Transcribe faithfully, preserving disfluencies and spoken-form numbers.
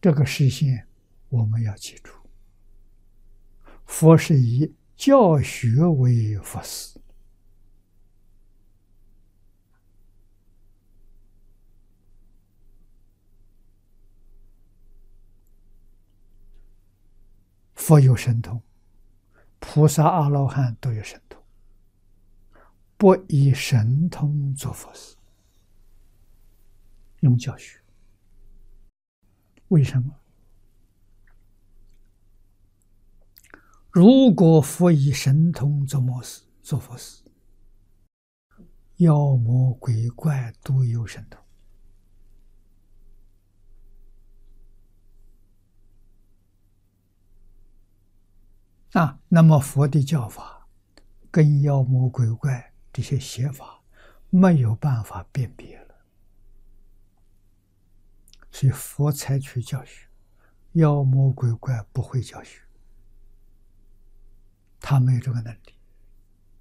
这个实现我们要记住，佛是以教学为佛事。佛有神通，菩萨阿罗汉都有神通，不以神通做佛事，用教学。为什么？如果佛以神通做佛事，做佛事，妖魔鬼怪都有神通。啊，那么佛的教法跟妖魔鬼怪这些邪法没有办法辨别了，所以佛采取教学，妖魔鬼怪不会教学，他没有这个能力。